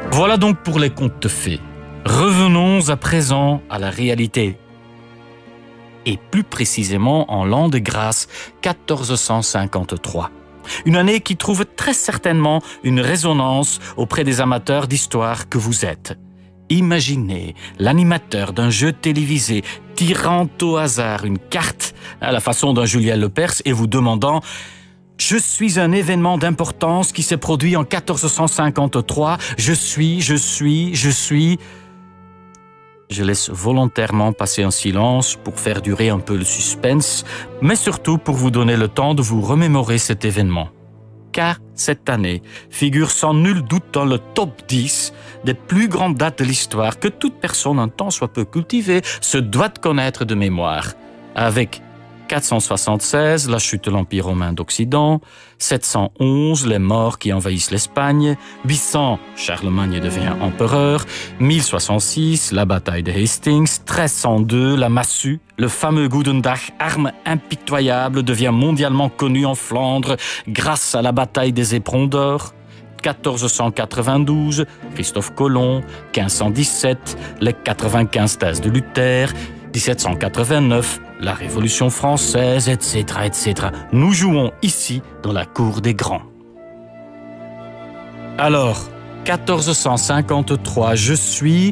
Voilà donc pour les contes de fées. Revenons à présent à la réalité. Et plus précisément en l'an de grâce 1453. Une année qui trouve très certainement une résonance auprès des amateurs d'histoire que vous êtes. Imaginez l'animateur d'un jeu télévisé tirant au hasard une carte à la façon d'un Julien Lepers et vous demandant « Je suis un événement d'importance qui s'est produit en 1453. Je suis... » Je laisse volontairement passer un silence pour faire durer un peu le suspense, mais surtout pour vous donner le temps de vous remémorer cet événement. Car cette année figure sans nul doute dans le top 10 des plus grandes dates de l'histoire que toute personne un tant soit peu cultivée se doit de connaître de mémoire. Avec 476, la chute de l'Empire romain d'Occident, 711, les morts qui envahissent l'Espagne, 800, Charlemagne devient empereur, 1066, la bataille de Hastings, 1302, la massue, le fameux Goedendag, arme impitoyable, devient mondialement connu en Flandre grâce à la bataille des Éperons d'Or, 1492, Christophe Colomb, 1517, les 95 thèses de Luther, 1789, la Révolution française, etc., etc. Nous jouons ici dans la cour des grands. Alors, 1453, je suis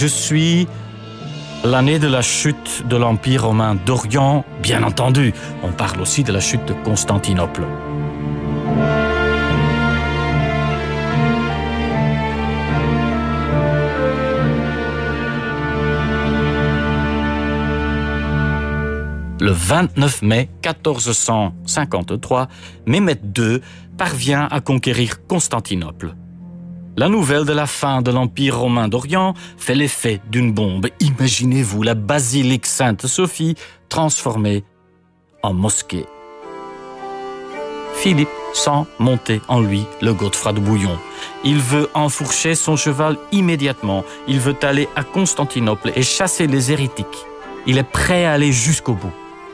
l'année de la chute de l'Empire romain d'Orient, bien entendu. On parle aussi de la chute de Constantinople. Le 29 mai 1453, Mehmet II parvient à conquérir Constantinople. La nouvelle de la fin de l'Empire romain d'Orient fait l'effet d'une bombe. Imaginez-vous la basilique Sainte-Sophie transformée en mosquée. Philippe sent monter en lui le Godefroy de Bouillon. Il veut enfourcher son cheval immédiatement. Il veut aller à Constantinople et chasser les hérétiques. Il est prêt à aller jusqu'au bout.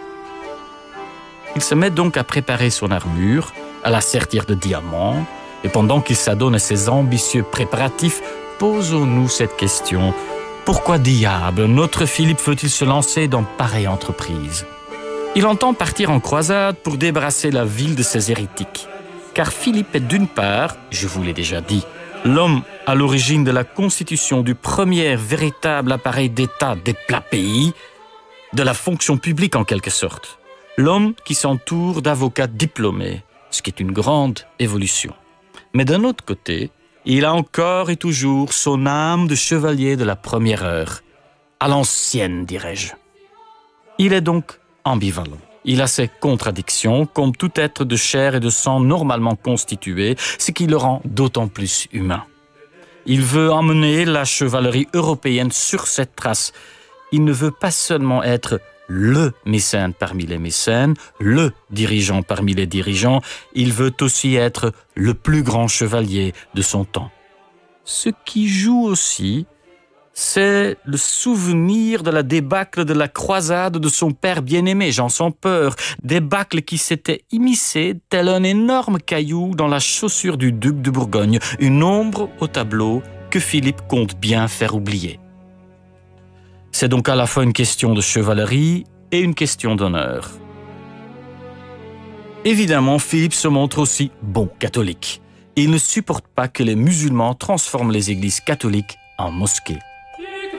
Il se met donc à préparer son armure, à la sertir de diamants, et pendant qu'il s'adonne à ses ambitieux préparatifs, posons-nous cette question. Pourquoi diable notre Philippe veut-il se lancer dans pareille entreprise? Il entend partir en croisade pour débarrasser la ville de ses hérétiques. Car Philippe est d'une part, je vous l'ai déjà dit, l'homme à l'origine de la constitution du premier véritable appareil d'État des plats pays, de la fonction publique en quelque sorte. L'homme qui s'entoure d'avocats diplômés, ce qui est une grande évolution. Mais d'un autre côté, il a encore et toujours son âme de chevalier de la première heure, à l'ancienne dirais-je. Il est donc ambivalent. Il a ses contradictions, comme tout être de chair et de sang normalement constitué, ce qui le rend d'autant plus humain. Il veut emmener la chevalerie européenne sur cette trace. Il ne veut pas seulement être le mécène parmi les mécènes, le dirigeant parmi les dirigeants, il veut aussi être le plus grand chevalier de son temps. Ce qui joue aussi, c'est le souvenir de la débâcle de la croisade de son père bien-aimé, Jean sans peur, débâcle qui s'était immiscé tel un énorme caillou dans la chaussure du duc de Bourgogne, une ombre au tableau que Philippe compte bien faire oublier. C'est donc à la fois une question de chevalerie et une question d'honneur. Évidemment, Philippe se montre aussi bon catholique. Il ne supporte pas que les musulmans transforment les églises catholiques en mosquées.